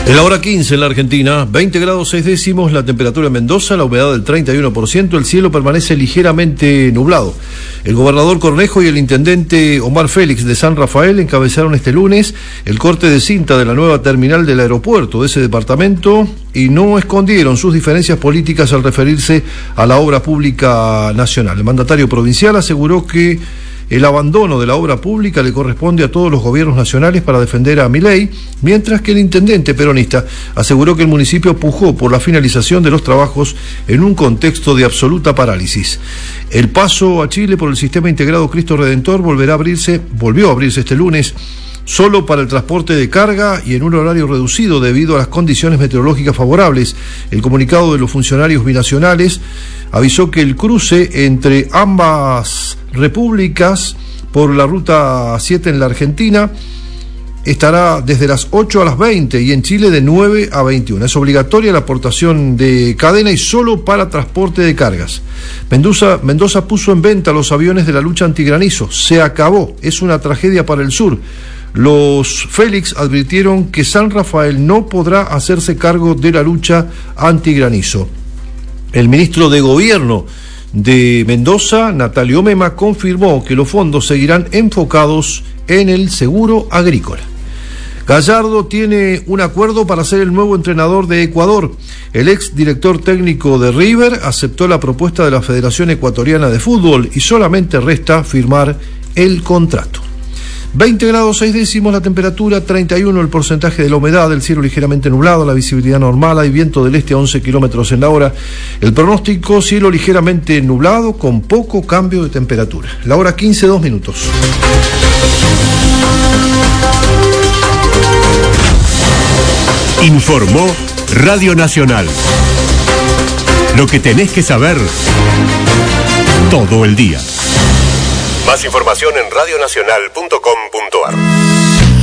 En la hora 15 en la Argentina, 20 grados 6 décimos, la temperatura en Mendoza, la humedad del 31%, el cielo permanece ligeramente nublado. El gobernador Cornejo y el intendente Omar Félix de San Rafael encabezaron este lunes el corte de cinta de la nueva terminal del aeropuerto de ese departamento y no escondieron sus diferencias políticas al referirse a la obra pública nacional. El mandatario provincial aseguró que el abandono de la obra pública le corresponde a todos los gobiernos nacionales para defender a Milei, mientras que el intendente peronista aseguró que el municipio pujó por la finalización de los trabajos en un contexto de absoluta parálisis. El paso a Chile por el sistema integrado Cristo Redentor volvió a abrirse este lunes, solo para el transporte de carga y en un horario reducido debido a las condiciones meteorológicas favorables. El comunicado de los funcionarios binacionales avisó que el cruce entre ambas repúblicas por la ruta 7 en la Argentina estará desde las 8 a las 20 y en Chile de 9 a 21. Es obligatoria la aportación de cadena y solo para transporte de cargas. Mendoza puso en venta los aviones de la lucha antigranizo. Se acabó. Es una tragedia para el sur. Los Félix advirtieron que San Rafael no podrá hacerse cargo de la lucha antigranizo. El ministro de Gobierno de Mendoza, Natalio Mema, confirmó que los fondos seguirán enfocados en el seguro agrícola. Gallardo tiene un acuerdo para ser el nuevo entrenador de Ecuador. El ex director técnico de River aceptó la propuesta de la Federación Ecuatoriana de Fútbol y solamente resta firmar el contrato. 20 grados 6 décimos la temperatura, 31 el porcentaje de la humedad, el cielo ligeramente nublado, la visibilidad normal, hay viento del este a 11 kilómetros en la hora. El pronóstico, cielo ligeramente nublado con poco cambio de temperatura. La hora 15, 2 minutos. Informó Radio Nacional. Lo que tenés que saber todo el día. Más información en radionacional.com.ar.